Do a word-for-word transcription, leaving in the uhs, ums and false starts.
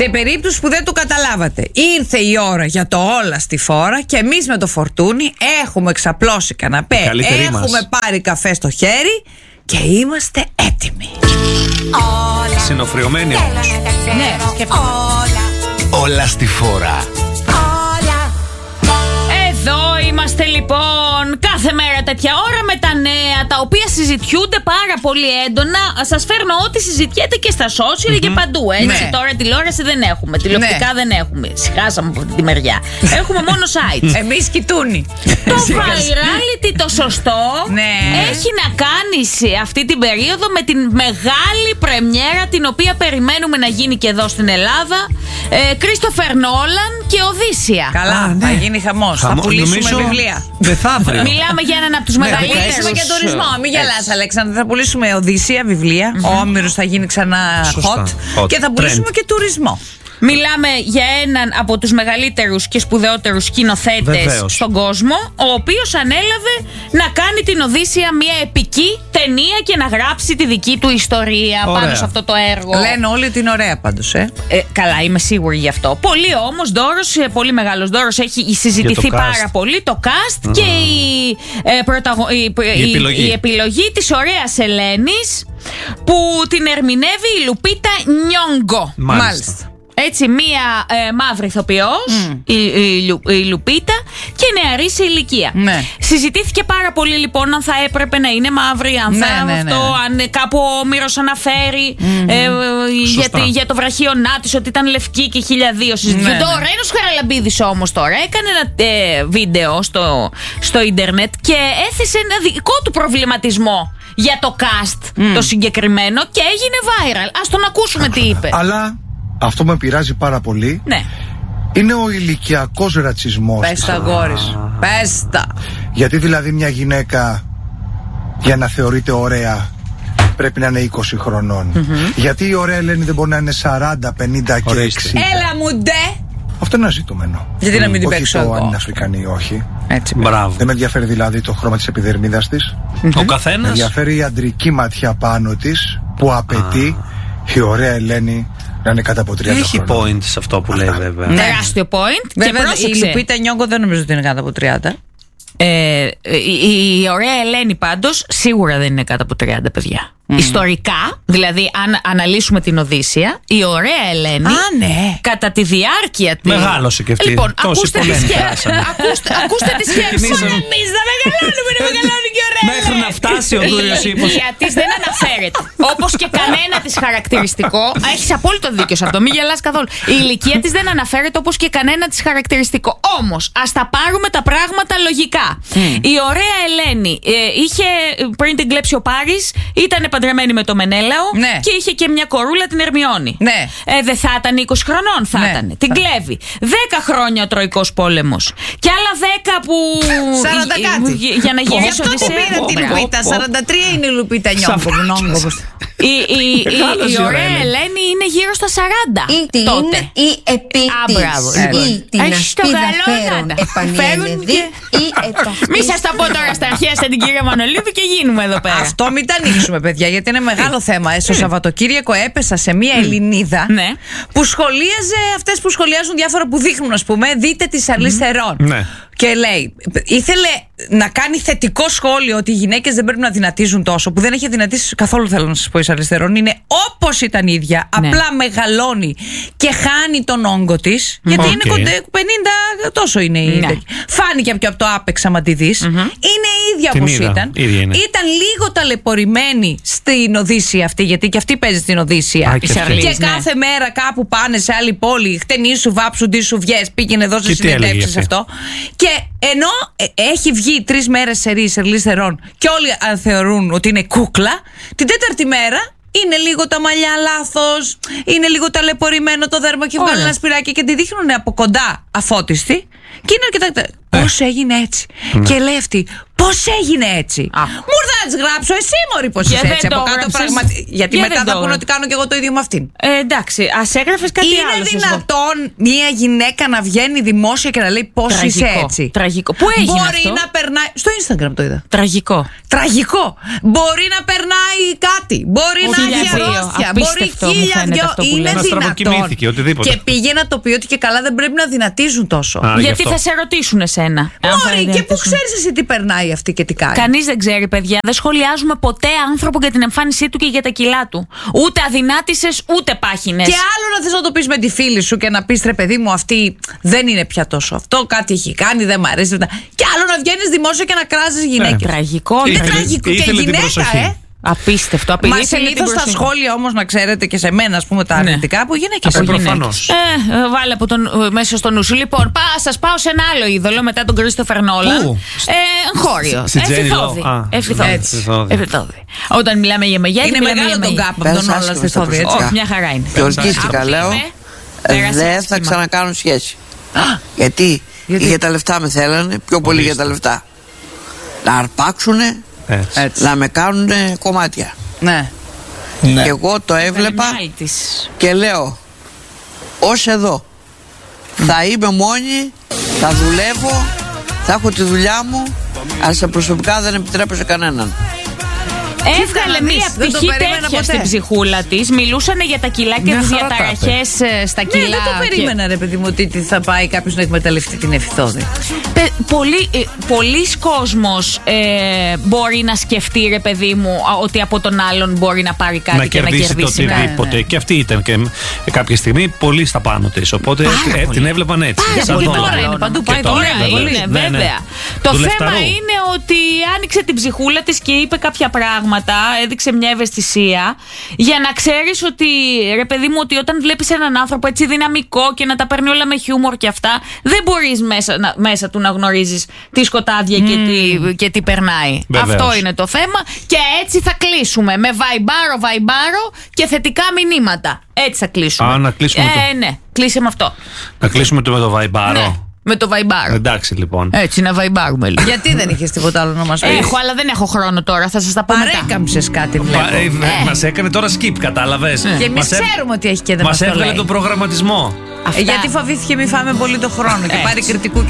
Σε περίπτωση που δεν το καταλάβατε, ήρθε η ώρα για το όλα στη φόρα και εμείς με το Φορτούνι έχουμε ξαπλώσει καναπέ, έχουμε μας. πάρει καφέ στο χέρι και είμαστε έτοιμοι. Όλα. Συνοφριωμένοι όμως. Ναι, και όλα. Όλα στη φόρα. Εδώ είμαστε λοιπόν κάθε μέρα τέτοια ώρα με τα νέα, τα οποία συζητιούνται πάρα πολύ έντονα. Σας φέρνω ό,τι συζητιέται και στα social mm-hmm. και παντού, έτσι. Ναι. Τώρα τηλεόραση δεν έχουμε, τηλεοπτικά ναι. δεν έχουμε. Συχάσαμε από αυτή τη μεριά. Έχουμε μόνο sites. Εμείς κοιτούνι. Το virality το σωστό ναι. έχει να κάνει σε αυτή την περίοδο με την μεγάλη πρεμιέρα την οποία περιμένουμε να γίνει και εδώ στην Ελλάδα. Κρίστοφερ Νόλαν και Οδύσσια. Καλά, Α, ναι. θα γίνει χαμός. Θα πουλήσουμε νομίζω... βιβλία. Μεθαύριο. Μιλάμε για έναν από τους μεγαλύτερους. Θα πουλήσουμε και τουρισμό. Μην γελάς, Αλέξανδρα. Θα πουλήσουμε Οδύσσια βιβλία. Mm-hmm. Ο Όμηρος θα γίνει ξανά hot. hot. Και θα πουλήσουμε Trend. και τουρισμό. Μιλάμε για έναν από τους μεγαλύτερους και σπουδαιότερους σκηνοθέτες στον κόσμο, ο οποίος ανέλαβε να κάνει την Οδύσσια μια επική ταινία και να γράψει τη δική του ιστορία ωραία. πάνω σε αυτό το έργο. Λένε όλοι την ωραία πάντως, ε. ε καλά, είμαι σίγουρη γι' αυτό. Πολύ όμως δώρος, πολύ μεγάλος δώρος, έχει συζητηθεί πάρα πολύ το cast mm. και η, ε, πρωταγω... η, η, επιλογή. η επιλογή της ωραίας Ελένης που την ερμηνεύει η Λουπίτα Νιόγκο. Μάλιστα. Μάλιστα. Έτσι, μία ε, μαύρη ηθοποιός, mm. η, η, η Λουπίτα, και νεαρή σε ηλικία. Ναι. Συζητήθηκε πάρα πολύ λοιπόν αν θα έπρεπε να είναι μαύρη, αν ναι, θα ναι, αυτό, ναι. αν κάπου ο Όμηρος αναφέρει mm. ε, για, για το βραχίωνά της ότι ήταν λευκή και χίλια δύο συζητήθηκε. Ναι, ναι. Ο Ρένος Χαραλαμπίδης όμως τώρα έκανε ένα ε, βίντεο στο, στο ίντερνετ και έθεσε ένα δικό του προβληματισμό για το cast mm. το συγκεκριμένο και έγινε viral. Ας τον ακούσουμε τι είπε. Αλλά αυτό με πειράζει πάρα πολύ. Ναι. Είναι ο ηλικιακός ρατσισμός. Πες τα αγόρις. Πες τα. Γιατί δηλαδή μια γυναίκα για να θεωρείται ωραία πρέπει να είναι είκοσι χρονών. Mm-hmm. Γιατί η ωραία Ελένη δεν μπορεί να είναι σαράντα, πενήντα και εξήντα. Έλα μου ντε. Αυτό είναι ένα ζητούμενο. Γιατί να μην την παίξω εγώ. Όχι το αν είναι Αφρικανή ή όχι. Έτσι. Μπράβο. Δεν με ενδιαφέρει δηλαδή το χρώμα της επιδερμίδας της. Mm-hmm. Ο καθένας. Με ενδιαφέρει η αντρική ματιά πάνω της που απαιτεί ah. η ωραία Ελένη να είναι κάτω από τριάντα Έχει χρόνια. point σε αυτό που λέει βέβαια. Ναι. Τεράστιο point. Βέβαια, και πρόσεξε. Η Λουπίτα Νιόγκο δεν νομίζω ότι είναι κάτω από τριάντα. Ε, η, η ωραία Ελένη πάντως σίγουρα δεν είναι κάτω από τριάντα, παιδιά. Mm. Ιστορικά, δηλαδή αν αναλύσουμε την Οδύσσια, η ωραία Ελένη Α, ναι. κατά τη διάρκεια της... Μεγάλωσε και αυτή. Λοιπόν, Τόσοι ακούστε τη σκέψη. ακούστε, ακούστε τη σκέψη. Μα εμείς θα μεγαλώνουμε, να μεγαλώνει και ωραία. Μέχρι να φτάσει ο Δούριος Ύπος. Η ηλικία της δεν αναφέρεται. Όπως και κανένα της χαρακτηριστικό. Έχεις απόλυτο δίκιο σε αυτό, μην γελάς καθόλου. Η ηλικία της δεν αναφέρεται όπως και κανένα της χαρακτηριστικό. Όμως, ας τα πάρουμε τα πράγματα λογικά. Mm. Η ωραία Ελένη ε, είχε πριν την κλέψει ο Πάρης, ήταν παντρεμένη με το Μενέλαο ναι. και είχε και μια κορούλα την Ερμιόνη. Ναι. Ε, δεν θα ήταν είκοσι χρονών, θα ναι. ήταν. Την κλέβει. δέκα χρόνια ο Τροϊκός Πόλεμος. Και άλλα δέκα που. σαράντα κάτι. Για να γυρίσει ο Οδύσσια. Αυτό που πήρα την Λουπίτα. σαράντα τρία είναι η Λουπίτα Νιόγκο. Η, η, η, η ωραία Ελένη είναι γύρω στα σαράντα. Ή την τότε. ή επί της. Ή την ασπίδα φέρον επανέλεδη ή εταυτής. Μη σας τα πω τώρα στα αρχαία στην κυρία Μανολίδου και γίνουμε εδώ πέρα. Αυτό μην τα ανοίξουμε, παιδιά, γιατί είναι μεγάλο θέμα. Στο Σαββατοκύριακο έπεσα σε μία Ελληνίδα ναι. που σχολίαζε αυτές που σχολιάζουν διάφορα που δείχνουν, ας πούμε, δείτε τη Σαρλίζ Θερόν. Ναι. Και λέει, ήθελε να κάνει θετικό σχόλιο ότι οι γυναίκες δεν πρέπει να δυνατίζουν τόσο, που δεν έχει δυνατήσει καθόλου, θέλω να σας πω, η Σαρλίζ Θερόν. Είναι όπως ήταν η ίδια, ναι. απλά μεγαλώνει και χάνει τον όγκο της, γιατί okay. είναι κοντά, πενήντα τόσο είναι η ίδια. Ναι. Φάνηκε και από το άπεξ, άμα τη δεις. Mm-hmm. Είναι η ίδια όπως ήταν. Ήταν λίγο ταλαιπωρημένη στην Οδύσσια αυτή, γιατί και αυτή παίζει στην Οδύσσια. και, Σαρλίζ, και κάθε ναι. μέρα κάπου πάνε σε άλλη πόλη, χτενίσου, βάψου, ντύσου, βγες, πήγαινε εδώ σε συνεντεύξεις αυτό. Και ενώ ε, έχει βγει τρεις μέρες σερί η Σαρλίζ Θερόν και όλοι θεωρούν ότι είναι κούκλα, την τέταρτη μέρα είναι λίγο τα μαλλιά λάθος, είναι λίγο ταλαιπωρημένο το δέρμα και βγάλει ένα σπυράκι και τη δείχνουν από κοντά αφώτιστη και είναι αρκετά. Πώς έγινε έτσι? Mm. Και λέει αυτή, Πώς έγινε έτσι. Αχ. Μου ήρθα να της γράψω, εσύ μωρή πώς Και είσαι δεν έτσι το από κάτω έγραψες. πραγματι... Γιατί Και μετά δεν θα το πούνε έγραψες. ότι κάνω και εγώ το ίδιο με αυτήν. Ε, εντάξει, ας έγραφες κάτι άλλο. Είναι σε σβο- δυνατόν μια γυναίκα να βγαίνει δημόσια και να λέει πώς είσαι Τραγικό, έτσι. τραγικό. Πού έγινε Μπορεί αυτό? να περνάει. Στο Instagram το είδα. Τραγικό. Τραγικό. Μπορεί να περνάει κάτι. Μπορεί να έχει Χίλια δύο. αρρώστια. Μπορεί Απίστευτο μου χίλια φαίνεται δυο. αυτό που Είναι λες. Να δυνατόν. στραβοκοιμήθηκε, οτιδήποτε. Και πήγε να το πει ότι και καλά δεν πρέπει να δυνατίζουν τόσο. Α, γι' Γιατί αυτό. θα σε ρωτήσουν εσένα. αν θα Μωρή, και πού διατεθούν. ξέρεις εσύ τι περνάει αυτή και τι κάνει. Κανείς δεν ξέρει, παιδιά. Δεν σχολιάζουμε ποτέ άνθρωπο για την εμφάνισή του και για τα κιλά του. Ούτε αδυνάτησες, ούτε πάχινες. Και άλλο να θες να το πεις με τη φίλη σου και να πεις ρε παιδί μου, αυτή δεν είναι πια τόσο αυτό. Κάτι έχει κάνει, δεν μ' αρέσει. Και άλλο να βγαίνεις δημόσια και να κράζεις γυναίκες. Τραγικό. Είναι Ήθελε- τραγικό και ήθελε την γυναίκα, προσοχή. ε. Απίστευτο. Μα Απειλή ήθελε την συνήθως στα προσοχή. σχόλια όμως να ξέρετε και σε μένα, ας πούμε, τα Ναι. αρνητικά που γυναίκες. Από είναι. προφανώς. Ε, ε, βάλε από τον, ε, μέσα στο νου σου. Λοιπόν, πά, σας πάω σε ένα άλλο είδωλο μετά τον Κρίστοφερ Νόλαν. Πού? Ε, εγχώριο. Στη Τζένι Εφηθόδη. Λο. Α, Εφηθόδη. έτσι. Εφηθόδη. Εφηθόδη. Όταν μιλάμε για μεγέθη, Είναι μιλάμε μεγάλο για τον μεγέθη. κάπ από τον Πες όλα άσχημα στη στα Θόδη, έτσι. προσωπικά. Όχι, μια χαρά είναι. Γεωργίστηκα, Άκου, λέω. είμαι, Ε, πέρασε Δεν θα άσχημα. ξανακάνουν σχέση. Γιατί? Γιατί? Για τα λεφτά με θέλανε, πιο πολύ για τα λεφτά. Να αρπάξουνε, Έτσι. Έτσι. να με κάνουνε κομμάτια. Ναι. Και εγώ το Έβαλε έβλεπα μια άλλη της. και λέω, ως εδώ. Θα είμαι μόνη, θα δουλεύω, θα έχω τη δουλειά μου, αλλά σε προσωπικά δεν επιτρέπω σε κανέναν. Έβγαλε να μία δεις, δεν το πτυχή περίμενα τέτοια ποτέ. στην ψυχούλα της. Μιλούσαν για τα κιλά και Μια τις χαρά τα διαταραχές ε, στα Ναι, κιλά. δεν το και- περίμενα ρε παιδί μου ότι θα πάει κάποιος να εκμεταλλευτεί την Εφηθόδη. Πε- Πολλοί ε, πολλής κόσμος ε, μπορεί να σκεφτεί, ρε παιδί μου, α, ότι από τον άλλον μπορεί να πάρει κάτι Να και να κερδίσει το κερδίσει. Ναι. οτιδήποτε. ναι. Και αυτή ήταν και ε, κάποια στιγμή πολύ στα πάνω της. Οπότε Πάρα ε, πολύ. την έβλεπαν έτσι. Πάρα σαν πολύ. Και δόλαρο. τώρα είναι παντού. Και Πάει τώρα, τώρα βέβαια. είναι, Ναι, ναι. βέβαια. Το Του θέμα λεφταρού. είναι ότι άνοιξε την ψυχούλα της και είπε κάποια πράγματα, έδειξε μια ευαισθησία για να ξέρεις ότι, ρε παιδί μου, ότι όταν βλέπεις έναν άνθρωπο έτσι δυναμικό και να τα παίρνει όλα με χιούμορ και αυτά, δεν μπορείς μέσα, να- μέσα του να γνωρίζεις τι σκοτάδια και, τι, και τι περνάει. Βεβαίως. Αυτό είναι το θέμα και έτσι θα κλείσουμε με βαϊμπάρο, βαϊμπάρο και θετικά μηνύματα. Έτσι θα κλείσουμε. Α, να κλείσουμε Ε, το- ναι, κλείσε με αυτό. Να κλείσουμε το με το βαϊμπάρο. Ναι, με το βαϊμπάρο. Εντάξει λοιπόν. Έτσι, να βαϊμπάρουμε λίγο. Γιατί δεν είχες τίποτα άλλο να μας πεις? Έχω, αλλά δεν έχω χρόνο τώρα. Θα σας τα πω μετά. Παρέκαμψες κάτι βλέπω. Πα- ε, Μας έκανε τώρα skip, κατάλαβες. Και εμείς Μας έβ- ξέρουμε ότι έχει και δεν μας Μας το έβγαλε λέει. τον προγραμματισμό. Ε, Γιατί φοβήθηκε μη φάμε πολύ το χρόνο και Έτσι. πάρει κριτικού